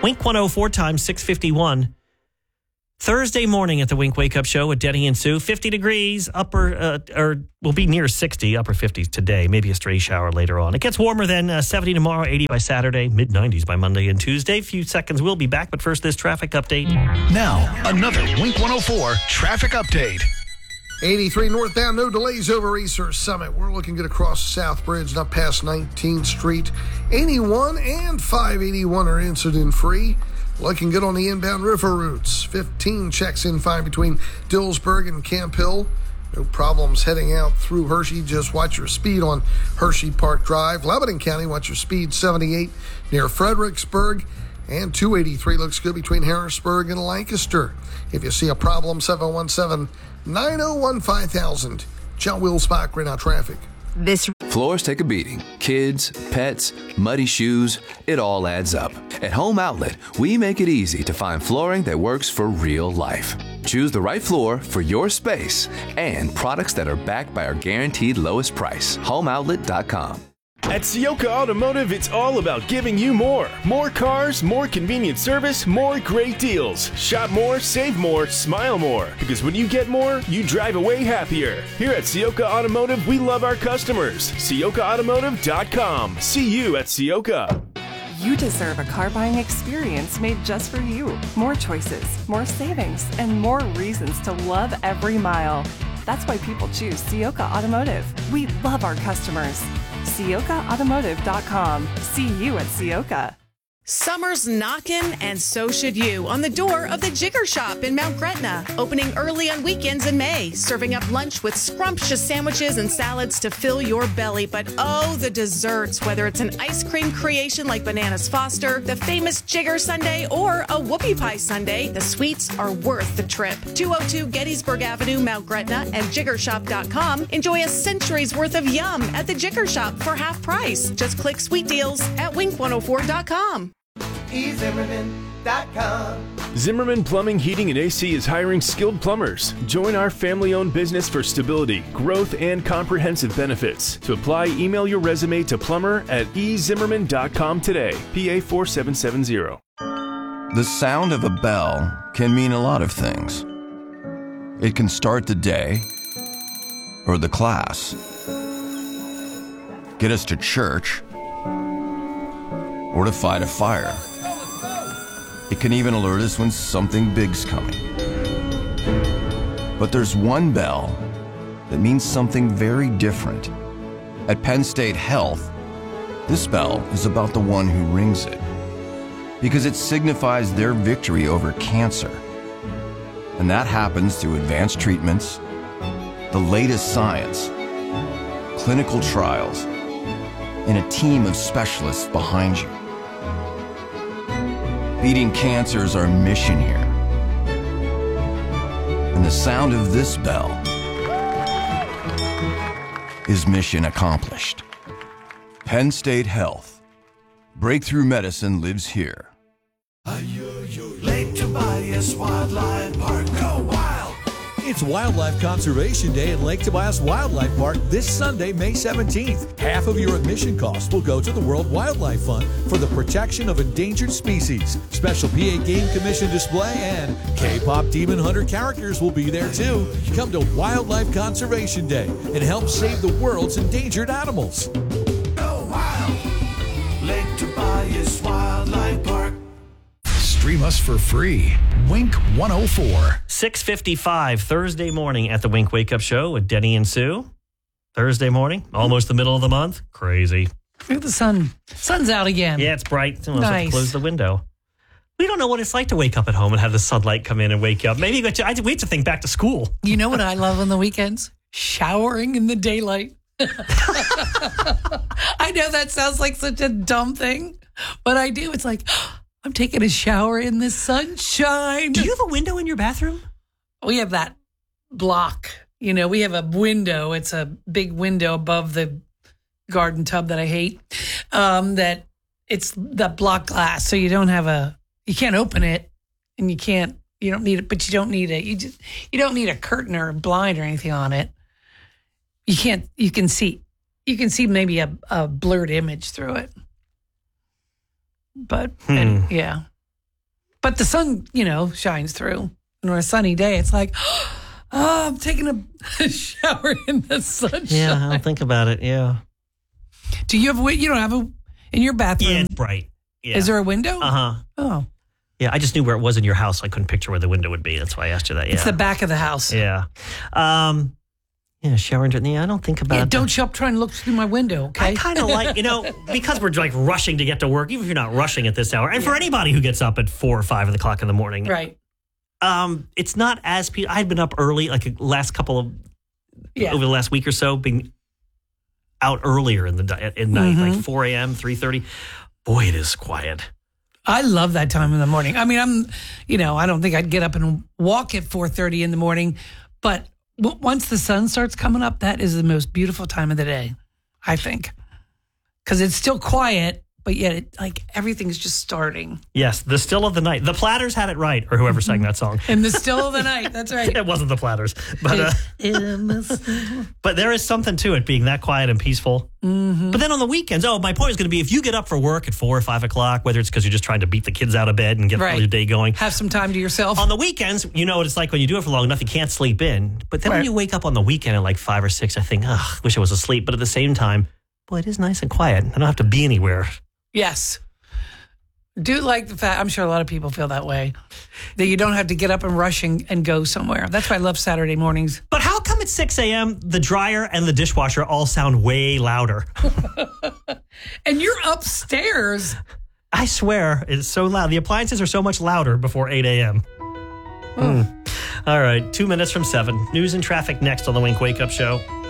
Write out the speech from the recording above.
Wink 104 time 6:51. Thursday morning at the Wink Wake Up Show with Denny and Sue. 50 degrees, or will be near 60, upper 50s today. Maybe a stray shower later on. It gets warmer than 70 tomorrow, 80 by Saturday, mid-90s by Monday and Tuesday. A few seconds, we'll be back, but first this traffic update. Now, another Wink 104 traffic update. 83 northbound, no delays over Research Summit. We're looking good across South Bridge and up past 19th Street. 81 and 581 are incident-free. Looking good on the inbound river routes. 15 checks in fine between Dillsburg and Camp Hill. No problems heading out through Hershey. Just watch your speed on Hershey Park Drive. Lebanon County, watch your speed 78 near Fredericksburg. And 283 looks good between Harrisburg and Lancaster. If you see a problem, 717-901-5000. John Wills-Bach, right now traffic. Floors take a beating. Kids, pets, muddy shoes, it all adds up. At Home Outlet, we make it easy to find flooring that works for real life. Choose the right floor for your space and products that are backed by our guaranteed lowest price. HomeOutlet.com. At Sioka Automotive, it's all about giving you more. More cars, more convenient service, more great deals. Shop more, save more, smile more. Because when you get more, you drive away happier. Here at Sioka Automotive, we love our customers. SiokaAutomotive.com. See you at Sioka. You deserve a car buying experience made just for you. More choices, more savings, and more reasons to love every mile. That's why people choose Sioka Automotive. We love our customers. SiokaAutomotive.com. See you at Sioka. Summer's knocking, and so should you, on the door of the Jigger Shop in Mount Gretna. Opening early on weekends in May, serving up lunch with scrumptious sandwiches and salads to fill your belly. But oh, the desserts, whether it's an ice cream creation like Bananas Foster, the famous Jigger Sundae, or a whoopie pie sundae, the sweets are worth the trip. 202 Gettysburg Avenue, Mount Gretna, and JiggerShop.com. Enjoy a century's worth of yum at the Jigger Shop for half price. Just click Sweet Deals at Wink104.com. eZimmerman.com. Zimmerman Plumbing, Heating, and AC is hiring skilled plumbers. Join our family-owned business for stability, growth, and comprehensive benefits. To apply, email your resume to plumber@eZimmerman.com today. PA 4770. The sound of a bell can mean a lot of things. It can start the day or the class, get us to church, or to fight a fire. It can even alert us when something big's coming. But there's one bell that means something very different. At Penn State Health, this bell is about the one who rings it, because it signifies their victory over cancer. And that happens through advanced treatments, the latest science, clinical trials, and a team of specialists behind you. Beating cancer is our mission here. And the sound of this bell is mission accomplished. Penn State Health. Breakthrough medicine lives here. Lake Tobias Wildlife Park. Go wild! It's Wildlife Conservation Day at Lake Tobias Wildlife Park this Sunday, May 17th. Half of your admission costs will go to the World Wildlife Fund for the protection of endangered species. Special PA Game Commission display and K-pop Demon Hunter characters will be there too. Come to Wildlife Conservation Day and help save the world's endangered animals. Go wild! Lake Tobias Wildlife Park. Stream us for free. Wink 104. 6:55 Thursday morning at the Wink Wake Up Show with Denny and Sue. Thursday morning, almost the middle of the month. Crazy. Look at the sun. Sun's out again. Yeah, it's bright. Almost have to Nice. close the window. We don't know what it's like to wake up at home and have the sunlight come in and wake you up. Maybe we have to think back to school. You know what I love on the weekends? Showering in the daylight. I know that sounds like such a dumb thing, but I do. It's like, I'm taking a shower in the sunshine. Do you have a window in your bathroom? We have that block. You know, we have a window. It's a big window above the garden tub that I hate. That it's the block glass, so you don't open it, and you don't need it, but you don't need a curtain or a blind or anything on it. You can see maybe a blurred image through it. But yeah. But the sun, shines through. And on a sunny day, it's like, I'm taking a shower in the sunshine. Yeah, I'll think about it. Yeah. Do you have you don't have in your bathroom? Yeah, it's bright. Yeah. Is there a window? Uh-huh. Oh. Yeah, I just knew where it was in your house. So I couldn't picture where the window would be. That's why I asked you that. Yeah. It's the back of the house. Yeah. Shower and I don't think about it. Don't show up trying to look through my window, okay? I kind of like, because we're like rushing to get to work, even if you're not rushing at this hour. And for anybody who gets up at 4 or 5 o'clock in the morning. Right. It's not as I've been up early, like the last couple of over the last week or so, being out earlier in the night, like 4 a.m., 3:30. Boy, it is quiet. I love that time in the morning. I mean, I don't think I'd get up and walk at 4:30 in the morning, but once the sun starts coming up, that is the most beautiful time of the day, I think, because it's still quiet. But yet, everything's just starting. Yes, the still of the night. The Platters had it right, or whoever sang that song. In the still of the night, that's right. It wasn't the Platters. But, but there is something to it being that quiet and peaceful. Mm-hmm. But then on the weekends, my point is going to be, if you get up for work at 4 or 5 o'clock, whether it's because you're just trying to beat the kids out of bed and get your day going. Have some time to yourself. On the weekends, you know what it's like when you do it for long enough, you can't sleep in. But then when you wake up on the weekend at 5 or 6, I think, wish I was asleep. But at the same time, boy, it is nice and quiet. I don't have to be anywhere. Yes. Do like the fact, I'm sure a lot of people feel that way, that you don't have to get up and rush and go somewhere. That's why I love Saturday mornings. But how come at 6 a.m. the dryer and the dishwasher all sound way louder? And you're upstairs. I swear, it's so loud. The appliances are so much louder before 8 a.m. All right, 2 minutes from 7. News and traffic next on the Wink Wake Up Show.